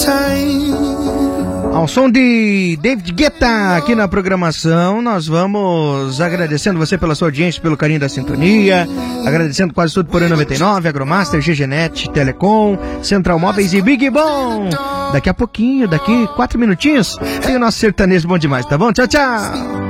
Ao som de David Guetta aqui na programação, nós vamos agradecendo você pela sua audiência, pelo carinho da sintonia, agradecendo quase tudo por 99, Agromaster, GGNet, Telecom, Central Móveis e Big Bom. Daqui a pouquinho, daqui 4 minutinhos, tem o nosso sertanejo bom demais, tá bom? Tchau, tchau!